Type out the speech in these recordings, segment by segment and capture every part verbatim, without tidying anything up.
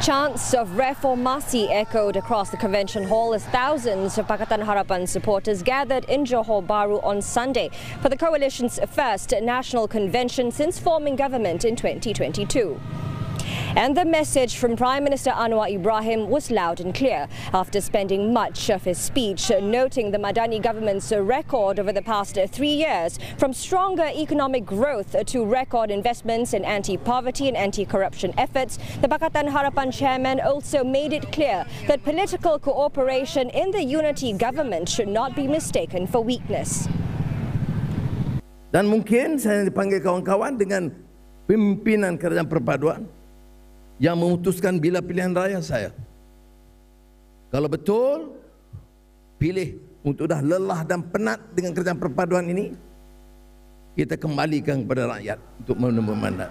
Chants of Reformasi echoed across the convention hall as thousands of Pakatan Harapan supporters gathered in Johor Bahru on Sunday for the coalition's first national convention since forming government in twenty twenty-two. And the message from Prime Minister Anwar Ibrahim was loud and clear after spending much of his speech noting the Madani government's record over the past three years, from stronger economic growth to record investments in anti-poverty and anti-corruption efforts. The Pakatan Harapan chairman also made it clear that political cooperation in the unity government should not be mistaken for weakness. Dan mungkin saya dipanggil kawan-kawan dengan pimpinan Kerajaan Perpaduan yang memutuskan bila pilihan raya saya. Kalau betul pilih untuk dah lelah dan penat dengan Kerajaan Perpaduan ini, kita kembalikan kepada rakyat untuk menembus mandat.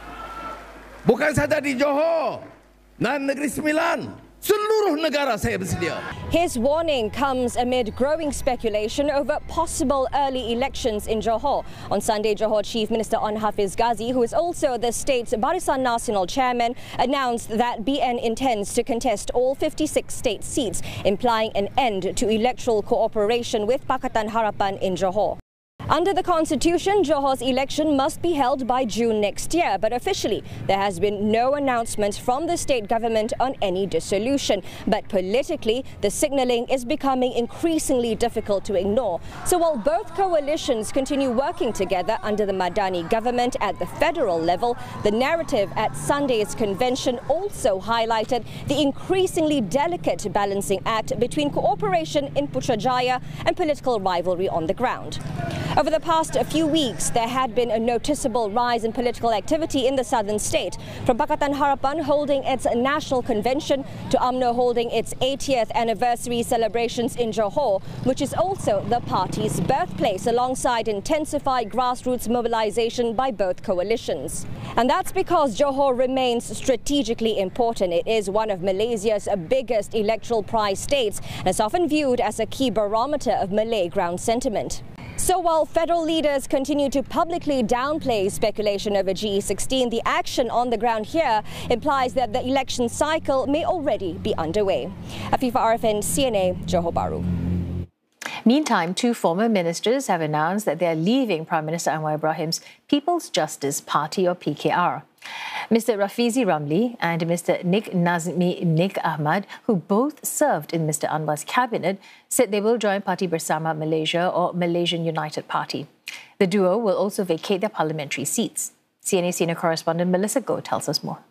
Bukan saja di Johor dan Negeri Sembilan, seluruh negara saya bersedia. His warning comes amid growing speculation over possible early elections in Johor. On Sunday, Johor Chief Minister On Hafiz Ghazi, who is also the state's Barisan Nasional chairman, announced that B N intends to contest all fifty-six state seats, implying an end to electoral cooperation with Pakatan Harapan in Johor. Under the Constitution, Johor's election must be held by June next year, but officially there has been no announcement from the state government on any dissolution. But politically, the signalling is becoming increasingly difficult to ignore. So while both coalitions continue working together under the Madani government at the federal level, the narrative at Sunday's convention also highlighted the increasingly delicate balancing act between cooperation in Putrajaya and political rivalry on the ground. Over the past few weeks, there had been a noticeable rise in political activity in the southern state, from Pakatan Harapan holding its national convention to U M N O holding its eightieth anniversary celebrations in Johor, which is also the party's birthplace, alongside intensified grassroots mobilization by both coalitions. And that's because Johor remains strategically important. It is one of Malaysia's biggest electoral prize states and is often viewed as a key barometer of Malay ground sentiment. So while federal leaders continue to publicly downplay speculation over G E sixteen, the action on the ground here implies that the election cycle may already be underway. Afifa Arifin, C N A, Johor Bahru. Meantime, two former ministers have announced that they are leaving Prime Minister Anwar Ibrahim's People's Justice Party, or P K R. Mister Rafizi Ramli and Mister Nik Nazmi Nik Ahmad, who both served in Mister Anwar's cabinet, said they will join Parti Bersama Malaysia, or Malaysian United Party. The duo will also vacate their parliamentary seats. C N A senior correspondent Melissa Goh tells us more.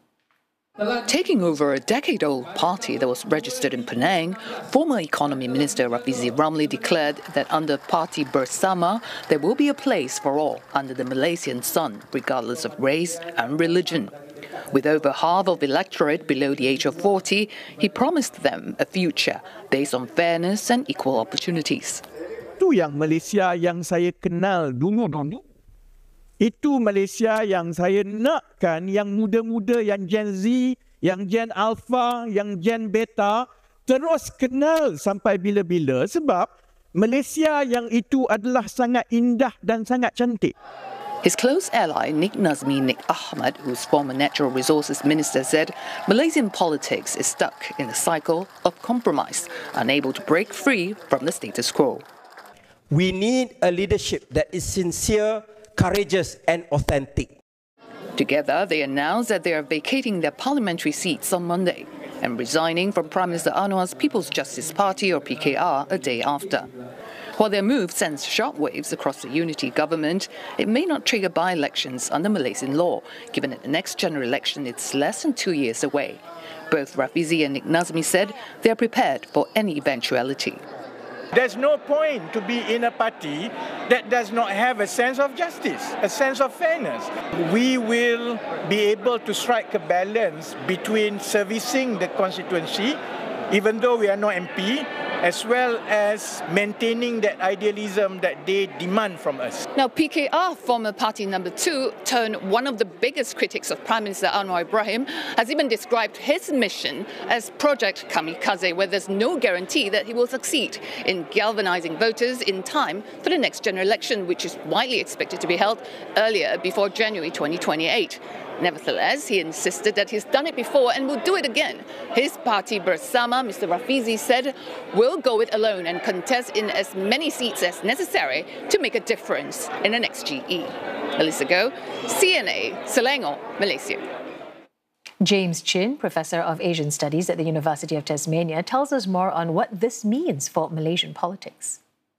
Taking over a decade-old party that was registered in Penang, former Economy Minister Rafizi Ramli declared that under Parti Bersama, there will be a place for all under the Malaysian sun, regardless of race and religion. With over half of the electorate below the age of forty, he promised them a future based on fairness and equal opportunities. Itu yang Malaysia yang saya kenal dulu-dulu. Itu Malaysia yang saya nakkan, yang muda-muda, yang Gen Z, yang Gen Alpha, yang Gen Beta, terus kenal sampai bila-bila, sebab Malaysia yang itu adalah sangat indah dan sangat cantik. His close ally, Nik Nazmi Nik Ahmad, who's former Natural Resources Minister, said Malaysian politics is stuck in a cycle of compromise, unable to break free from the status quo. We need a leadership that is sincere, courageous and authentic. Together, they announced that they are vacating their parliamentary seats on Monday and resigning from Prime Minister Anwar's People's Justice Party, or P K R, a day after. While their move sends shockwaves across the unity government, it may not trigger by-elections under Malaysian law, given that the next general election is less than two years away. Both Rafizi and Nik Nazmi said they are prepared for any eventuality. There's no point to be in a party that does not have a sense of justice, a sense of fairness. We will be able to strike a balance between servicing the constituency, even though we are not M P, as well as maintaining that idealism that they demand from us. Now, P K R, former party number two, turned one of the biggest critics of Prime Minister Anwar Ibrahim, has even described his mission as Project Kamikaze, where there's no guarantee that he will succeed in galvanizing voters in time for the next general election, which is widely expected to be held earlier before January twenty twenty-eight. Nevertheless, he insisted that he's done it before and will do it again. His party, Bersama, Mister Rafizi, said, will go it alone and contest in as many seats as necessary to make a difference in the next G E. Melissa Goh, C N A, Selangor, Malaysia. James Chin, Professor of Asian Studies at the University of Tasmania, tells us more on what this means for Malaysian politics.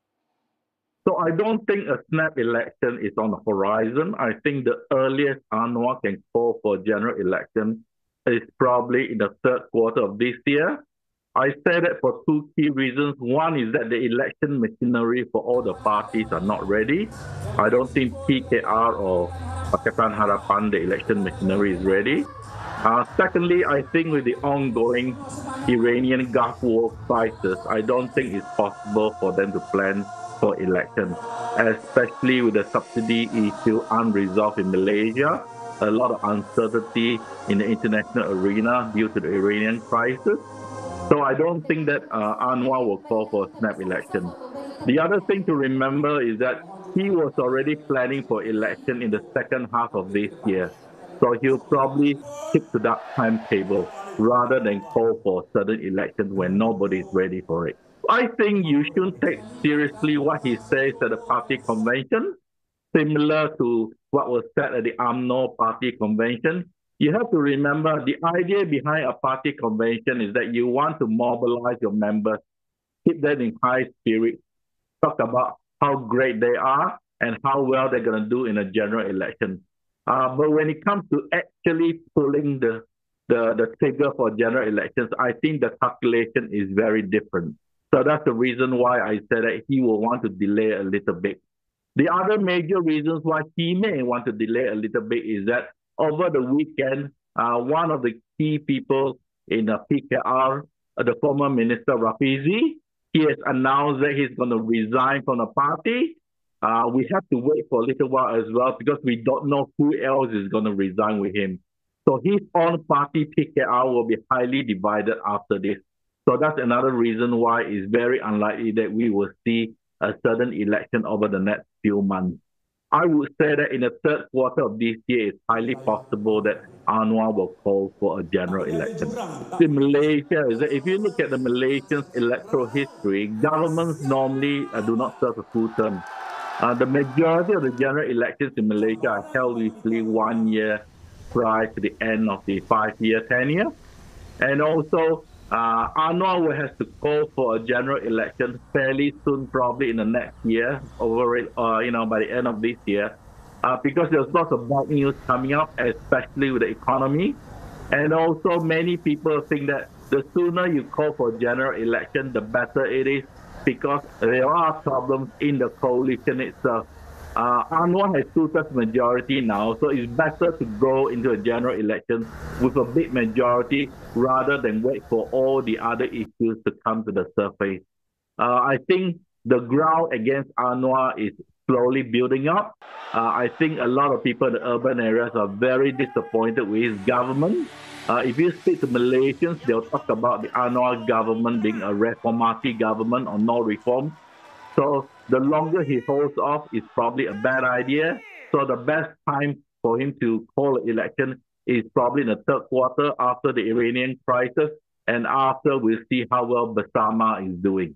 So I don't think a snap election is on the horizon. I think the earliest Anwar can call for a general election is probably in the third quarter of this year. I say that for two key reasons. One is that the election machinery for all the parties are not ready. I don't think P K R or Pakatan Harapan, the election machinery is ready. Uh, secondly, I think with the ongoing Iranian Gulf War crisis, I don't think it's possible for them to plan for elections, especially with the subsidy issue unresolved in Malaysia, a lot of uncertainty in the international arena due to the Iranian crisis. So I don't think that uh, Anwar will call for a snap election. The other thing to remember is that he was already planning for election in the second half of this year. So he'll probably stick to that timetable rather than call for a sudden election when nobody's ready for it. I think you shouldn't take seriously what he says at the party convention, similar to what was said at the U M N O party convention. You have to remember the idea behind a party convention is that you want to mobilize your members, keep them in high spirits, talk about how great they are and how well they're going to do in a general election. Uh, but when it comes to actually pulling the, the, the trigger for general elections, I think the calculation is very different. So that's the reason why I said that he will want to delay a little bit. The other major reasons why he may want to delay a little bit is that over the weekend, uh, one of the key people in the P K R, uh, the former Minister Rafizi, he has announced that he's going to resign from the party. Uh, we have to wait for a little while as well because we don't know who else is going to resign with him. So his own party, P K R, will be highly divided after this. So that's another reason why it's very unlikely that we will see a sudden election over the next few months. I would say that in the third quarter of this year, it's highly possible that Anwar will call for a general election. In Malaysia, is that if you look at the Malaysian electoral history, governments normally uh, do not serve a full term. Uh, the majority of the general elections in Malaysia are held usually one year prior to the end of the five-year tenure. And also, Uh, Anwar will have to call for a general election fairly soon, probably in the next year, over it, uh, you know, by the end of this year, uh, because there's lots of bad news coming up, especially with the economy. And also, many people think that the sooner you call for a general election, the better it is, because there are problems in the coalition itself. Uh, Anwar has two-thirds majority now, so it's better to go into a general election with a big majority rather than wait for all the other issues to come to the surface. Uh, I think the ground against Anwar is slowly building up. Uh, I think a lot of people in the urban areas are very disappointed with his government. Uh, if you speak to Malaysians, they'll talk about the Anwar government being a reformati government or no reform. So the longer he holds off is probably a bad idea. So the best time for him to call an election is probably in the third quarter after the Iranian crisis and after we'll see how well Bersama is doing.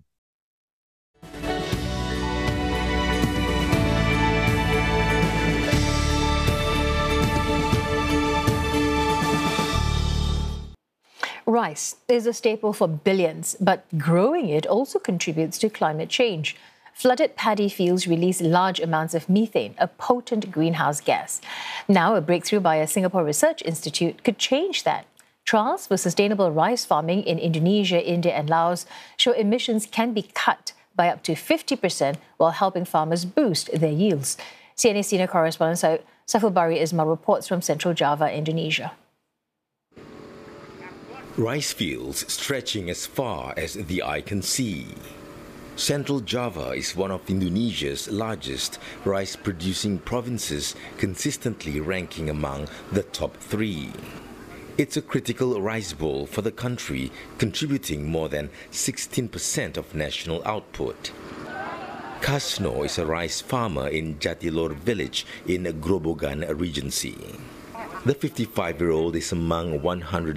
Rice is a staple for billions, but growing it also contributes to climate change. Flooded paddy fields release large amounts of methane, a potent greenhouse gas. Now, a breakthrough by a Singapore Research Institute could change that. Trials for sustainable rice farming in Indonesia, India and Laos show emissions can be cut by up to fifty percent while helping farmers boost their yields. C N A senior correspondent Saiful Bari Ismail reports from Central Java, Indonesia. Rice fields stretching as far as the eye can see. Central Java is one of Indonesia's largest rice-producing provinces, consistently ranking among the top three. It's a critical rice bowl for the country, contributing more than sixteen percent of national output. Kasno is a rice farmer in Jatilor village in Grobogan Regency. The fifty-five-year-old is among one hundred